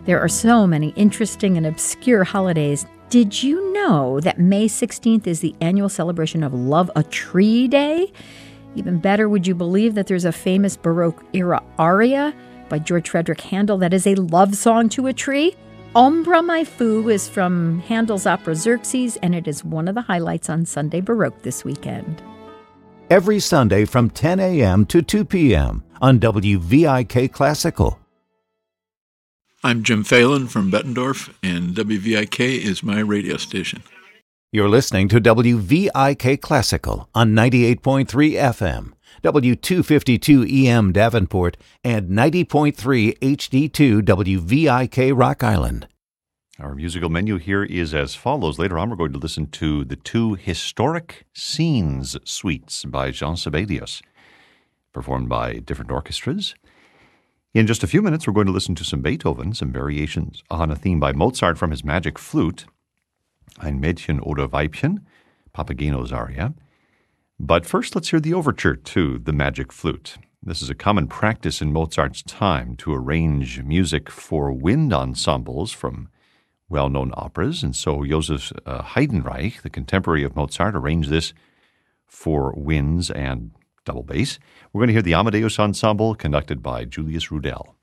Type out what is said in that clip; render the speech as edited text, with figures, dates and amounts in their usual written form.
There are so many interesting and obscure holidays. Did you know that May 16th is the annual celebration of Love a Tree Day? Even better, would you believe that there's a famous Baroque-era aria by George Frederick Handel that is a love song to a tree? Ombra mai fu is from Handel's opera Xerxes, and it is one of the highlights on Sunday Baroque this weekend. Every Sunday from 10 a.m. to 2 p.m. on WVIK Classical. I'm Jim Phelan from Bettendorf, and WVIK is my radio station. You're listening to WVIK Classical on 98.3 FM, W252 EM Davenport, and 90.3 HD2 WVIK Rock Island. Our musical menu here is as follows. Later on, we're going to listen to the two Historic Scenes suites by Jean Sibelius, performed by different orchestras. In just a few minutes, we're going to listen to some Beethoven, some variations on a theme by Mozart from his Magic Flute, Ein Mädchen oder Weibchen, Papageno's aria. But first, let's hear the overture to the Magic Flute. This is a common practice in Mozart's time to arrange music for wind ensembles from well-known operas, and so Joseph Heidenreich, the contemporary of Mozart, arranged this for winds and double bass. We're going to hear the Amadeus Ensemble conducted by Julius Rudel.